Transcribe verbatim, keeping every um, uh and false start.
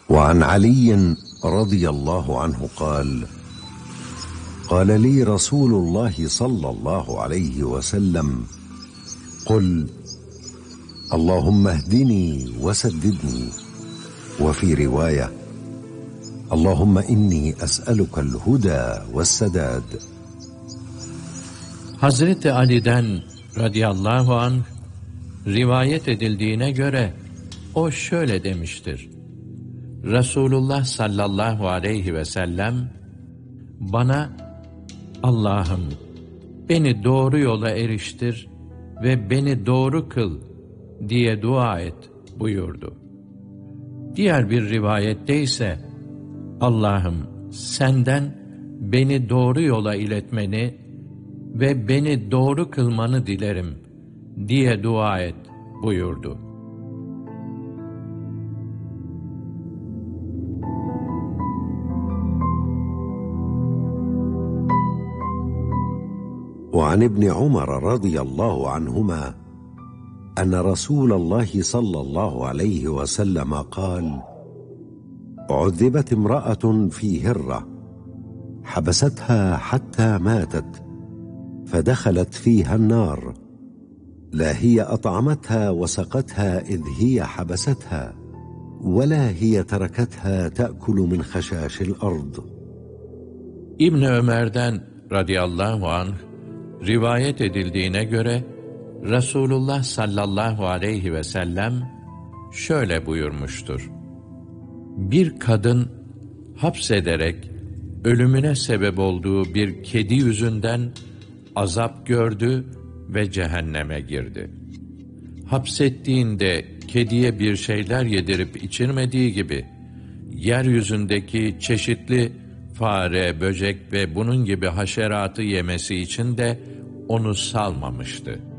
وعن علي رضي الله عنه قال: قال لي رسول الله صلى الله عليه وسلم: قل اللهم اهدني وسددني. وفي رواية: اللهم إني أسألك الهدى والسداد. Hazreti Ali'den radıyallahu anh rivayet edildiğine göre o şöyle demiştir: Resulullah sallallahu aleyhi ve sellem bana Allah'ım beni doğru yola eriştir ve beni doğru kıl diye dua et buyurdu. Diğer bir rivayette ise Allah'ım senden beni doğru yola iletmeni ve beni doğru kılmanı dilerim diye dua et buyurdu. وعن ابن عمر رضي الله عنهما أن رسول الله صلى الله عليه وسلم قال: عذبت امرأة في هرة حبستها حتى ماتت فدخلت فيها النار، لا هي أطعمتها وسقتها إذ هي حبستها، ولا هي تركتها تأكل من خشاش الأرض. İbn Ömer'den radıyallahu anh rivayet edildiğine göre Resulullah sallallahu aleyhi ve sellem şöyle buyurmuştur: Bir kadın hapsederek ölümüne sebep olduğu bir kedi yüzünden azap gördü ve cehenneme girdi. Hapsettiğinde kediye bir şeyler yedirip içirmediği gibi, yeryüzündeki çeşitli fare, böcek ve bunun gibi haşeratı yemesi için de onu salmamıştı.